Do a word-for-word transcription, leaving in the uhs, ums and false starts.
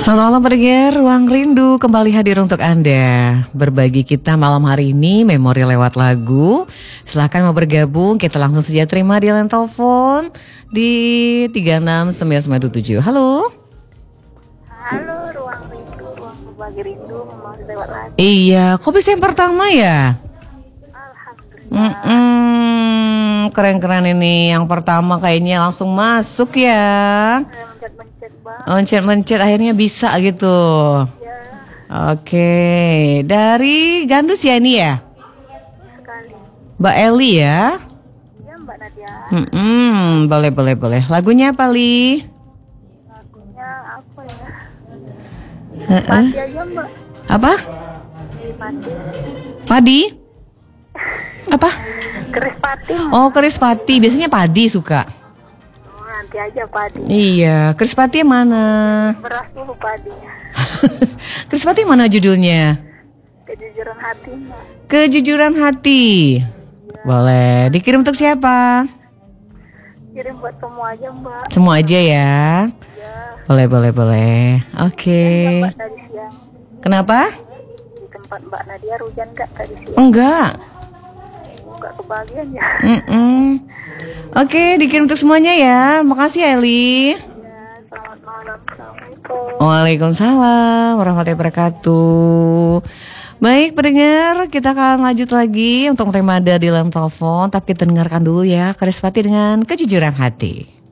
Selamat malam pendengar Ruang Rindu kembali hadir untuk Anda. Berbagi kita malam hari ini memori lewat lagu. Silahkan mau bergabung, kita langsung saja terima di line telepon di tiga enam sembilan sembilan tujuh. Halo. Halo, Ruang Rindu, Ruang Berbagi Rindu memori lewat lagu. Iya, kok bisa yang pertama ya? Alhamdulillah. Mm-mm, keren-keren ini. Yang pertama kayaknya langsung masuk ya. Saya mencet-mencet banget Mencet-mencet akhirnya bisa gitu. ya Oke, dari Gandus ya ini ya? sekali. Mbak Eli ya? Ya Mbak Nadia, Hmm, boleh boleh boleh. Lagunya apa Li? lagunya apa ya? Heeh. Padi aja Mbak. Apa? Padi. Padi? Apa? Keris pati. Oh, keris pati. Biasanya padi suka. Oh, nanti aja padi. Iya, keris pati yang mana? Beras dulu padinya. Keris pati mana judulnya? Kejujuran hati Mbak. Kejujuran hati. Boleh. Dikirim untuk siapa? Kirim buat semua aja Mbak. Semua aja ya. Ya. Boleh boleh boleh. Oke. Mbak tadi siang Kenapa? di tempat Mbak Nadia hujan nggak tadi siang? Enggak. Nggak kebagian ya. Mm-mm. Oke, dikirim untuk semuanya ya. Makasih Eli. Ya, selamat malam. Assalamualaikum. Waalaikumsalam warahmatullahi wabarakatuh. Baik pendengar, kita akan lanjut lagi untuk menerima ada di line telepon. Tapi kita dengarkan dulu ya Keris Pati dengan Kejujuran Hati.